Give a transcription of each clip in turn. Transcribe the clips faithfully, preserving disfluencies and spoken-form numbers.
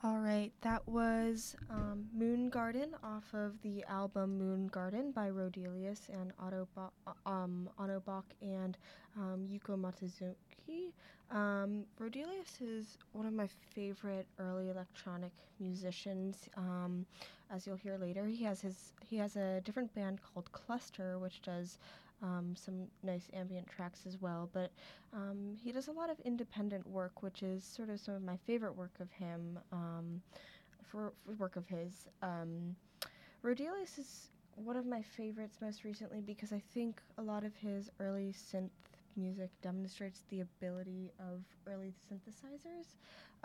All right, that was um, Moon Garden off of the album Moon Garden by Rodelius and Otto Ba- um, Otto Bach and um, Yuko Matsuzuki. Um, Rodelius is one of my favorite early electronic musicians. Um, as you'll hear later, he has his he has a different band called Cluster, which does um, some nice ambient tracks as well. But um, he does a lot of independent work, which is sort of some of my favorite work of him, um, for, for work of his. Um, Rodelius is one of my favorites most recently because I think a lot of his early synth music demonstrates the ability of early synthesizers.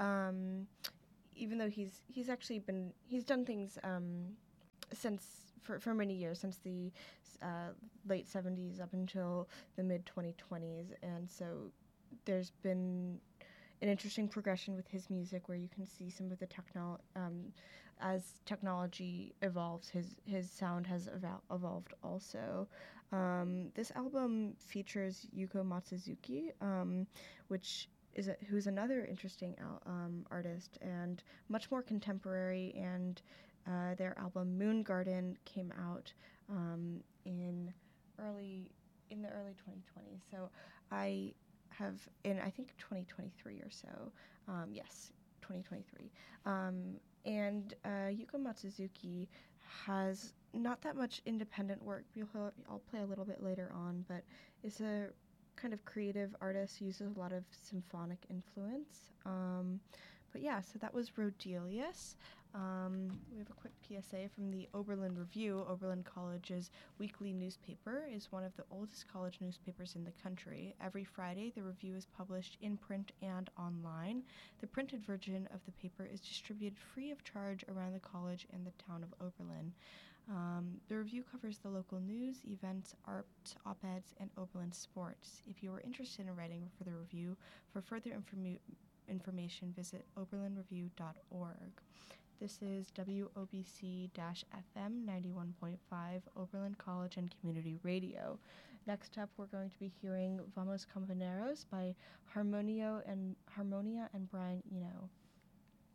Um, even though he's he's actually been he's done things um, since for, for many years, since the uh, late seventies up until the mid twenty twenties, and so there's been an interesting progression with his music where you can see some of the techno um, as technology evolves, his his sound has evol- evolved also. Um, this album features Yuko Matsuzuki, um, which is a, who's another interesting al- um, artist and much more contemporary. And uh, their album Moon Garden came out um, in early in the early twenty twenties. So I have in I think twenty twenty-three or so. Um, yes, twenty twenty-three. Um, and uh, Yuko Matsuzuki has not that much independent work. You'll, I'll play a little bit later on, but is a kind of creative artist, uses a lot of symphonic influence. Um, but yeah, so that was Rodelius. Um, we have a quick P S A from the Oberlin Review. Oberlin College's weekly newspaper is one of the oldest college newspapers in the country. Every Friday, the review is published in print and online. The printed version of the paper is distributed free of charge around the college and the town of Oberlin. Um, the review covers the local news, events, art, op-eds, and Oberlin sports. If you are interested in writing for the review, for further informa- information, visit oberlin review dot org. This is W O B C-F M ninety-one point five, Oberlin College and Community Radio. Next up, we're going to be hearing Vamos Companeros by Harmonio and Harmonia and Brian Eno.